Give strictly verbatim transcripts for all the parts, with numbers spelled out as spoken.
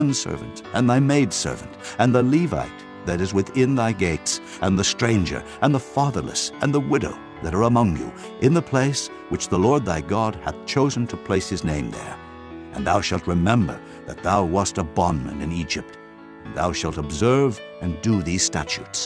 manservant, and thy maidservant, and the Levite that is within thy gates, and the stranger, and the fatherless, and the widow that are among you, in the place which the Lord thy God hath chosen to place his name there. And thou shalt remember that thou wast a bondman in Egypt, and thou shalt observe and do these statutes.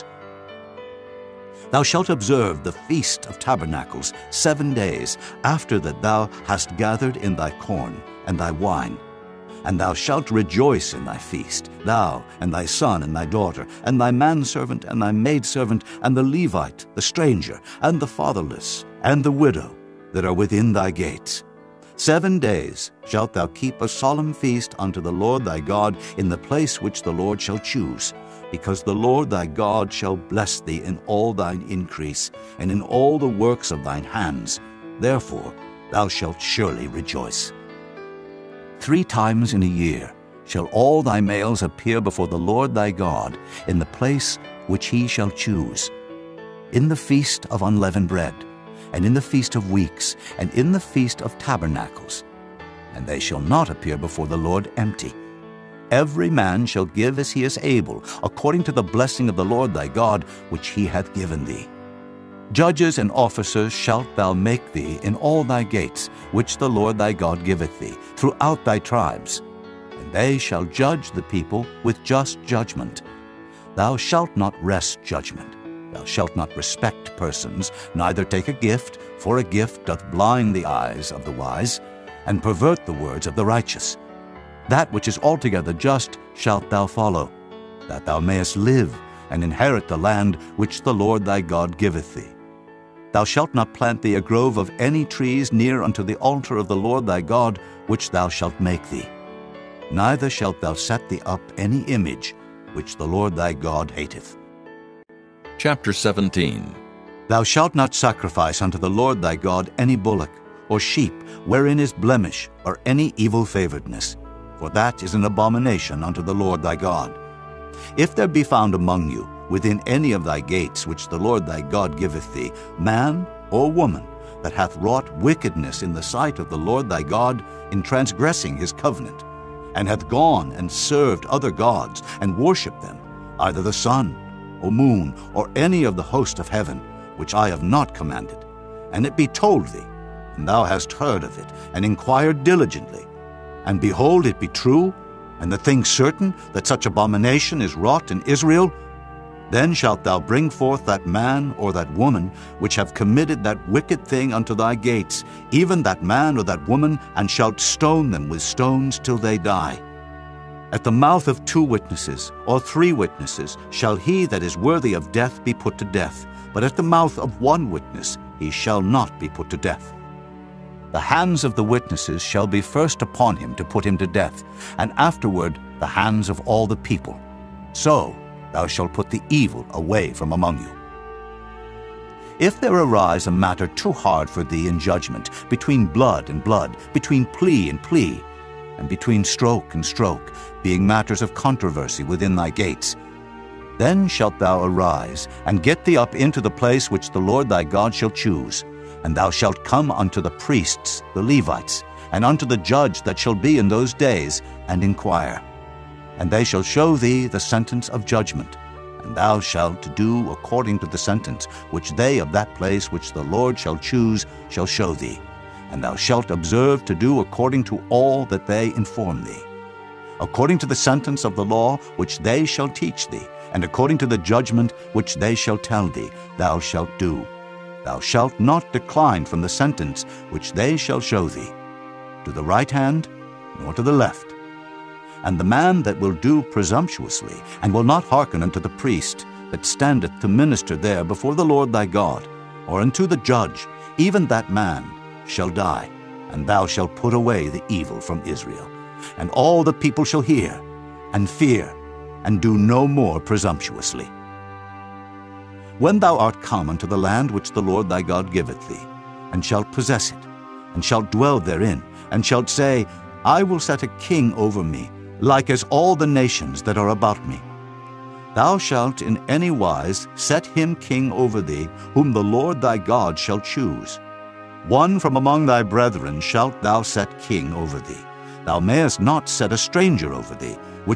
Thou shalt observe the Feast of Tabernacles seven days after that thou hast gathered in thy corn and thy wine. And thou shalt rejoice in thy feast, thou, and thy son, and thy daughter, and thy manservant, and thy maidservant, and the Levite, the stranger, and the fatherless, and the widow that are within thy gates. Seven days shalt thou keep a solemn feast unto the Lord thy God in the place which the Lord shall choose, because the Lord thy God shall bless thee in all thine increase, and in all the works of thine hands. Therefore thou shalt surely rejoice. Three times in a year shall all thy males appear before the Lord thy God in the place which he shall choose, in the feast of unleavened bread, and in the feast of weeks, and in the feast of tabernacles. And they shall not appear before the Lord empty. Every man shall give as he is able, according to the blessing of the Lord thy God, which he hath given thee. Judges and officers shalt thou make thee in all thy gates, which the Lord thy God giveth thee, throughout thy tribes. And they shall judge the people with just judgment. Thou shalt not wrest judgment. Thou shalt not respect persons, neither take a gift, for a gift doth blind the eyes of the wise, and pervert the words of the righteous. That which is altogether just shalt thou follow, that thou mayest live, and inherit the land which the Lord thy God giveth thee. Thou shalt not plant thee a grove of any trees near unto the altar of the Lord thy God, which thou shalt make thee. Neither shalt thou set thee up any image, which the Lord thy God hateth. Chapter seventeen. Thou shalt not sacrifice unto the Lord thy God any bullock, or sheep, wherein is blemish, or any evil favoredness, for that is an abomination unto the Lord thy God. If there be found among you, within any of thy gates which the Lord thy God giveth thee, man or woman, that hath wrought wickedness in the sight of the Lord thy God, in transgressing his covenant, and hath gone and served other gods, and worshipped them, either the sun, or moon, or any of the host of heaven, which I have not commanded, and it be told thee, and thou hast heard of it, and inquired diligently, and behold, it be true, and the thing certain, that such abomination is wrought in Israel, then shalt thou bring forth that man or that woman which have committed that wicked thing unto thy gates, even that man or that woman, and shalt stone them with stones till they die. At the mouth of two witnesses or three witnesses shall he that is worthy of death be put to death, but at the mouth of one witness he shall not be put to death. The hands of the witnesses shall be first upon him to put him to death, and afterward the hands of all the people. So thou shalt put the evil away from among you. If there arise a matter too hard for thee in judgment, between blood and blood, between plea and plea, and between stroke and stroke, being matters of controversy within thy gates, then shalt thou arise, and get thee up into the place which the Lord thy God shall choose, and thou shalt come unto the priests, the Levites, and unto the judge that shall be in those days, and inquire. And they shall show thee the sentence of judgment, and thou shalt do according to the sentence which they of that place which the Lord shall choose shall show thee, and thou shalt observe to do according to all that they inform thee. According to the sentence of the law which they shall teach thee, and according to the judgment which they shall tell thee, thou shalt do. Thou shalt not decline from the sentence which they shall show thee, to the right hand, nor to the left. And the man that will do presumptuously, and will not hearken unto the priest that standeth to minister there before the Lord thy God, or unto the judge, even that man shall die, and thou shalt put away the evil from Israel. And all the people shall hear, and fear, and do no more presumptuously. When thou art come unto the land which the Lord thy God giveth thee, and shalt possess it, and shalt dwell therein, and shalt say, I will set a king over me, like as all the nations that are about me. Thou shalt in any wise set him king over thee, whom the Lord thy God shall choose. One from among thy brethren shalt thou set king over thee. Thou mayest not set a stranger over thee,